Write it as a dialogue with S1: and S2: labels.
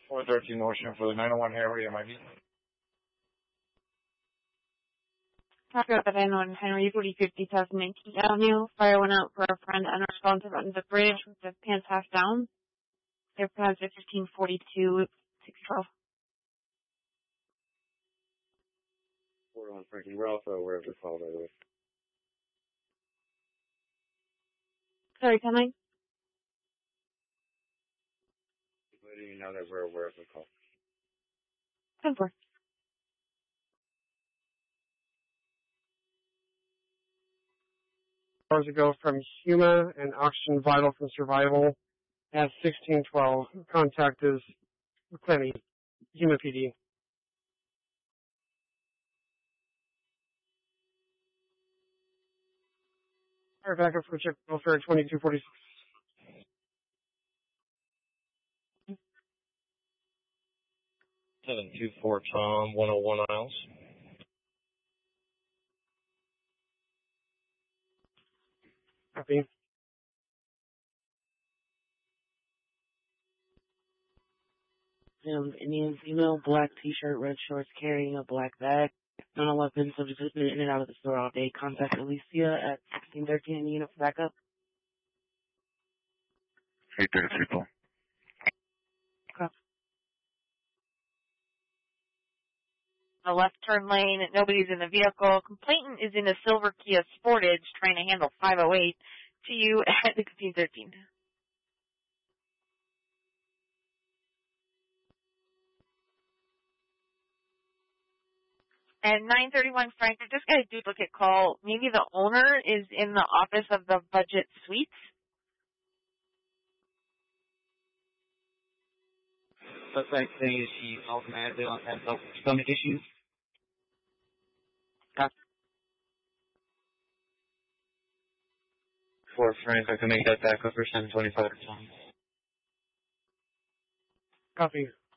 S1: 413 Ocean for the 901 Harry, MIB.
S2: Copy of the 901 Henry, 4050 South 19th Avenue. Fire went out for a friend unresponsive on the bridge with the pants half down. They're pronounced at 1542, 612.
S1: 401 Frankie, we're also aware of the call, by the way.
S2: Sorry, can I?
S1: Letting you know that we're aware of the call.
S2: 10-4.
S3: Hours ago from Huma and Oxygen Vital from Survival at 1612. Contact is McClenny, Huma PD. Fire backup for Chip Welfare 2246.
S4: Seven two four Tom, 101 Isles.
S3: Copy.
S5: Indian female, black t-shirt, red shorts, carrying a black bag. None weapons, subject has been in and out of the store all day. Contact Alicia at 1613 unit for backup.
S1: 830 people.
S5: Copy.
S2: The left turn lane, nobody's in the vehicle. Complainant is in a silver Kia Sportage trying to handle 508 to you at 1613. And 931 Frank, I just got a duplicate call. Maybe the owner is in the office of the Budget Suites.
S5: Suspect saying she automatically has stomach issues. Copy.
S4: 4 Frank, I can make that backup for 725 Tom.
S3: Copy.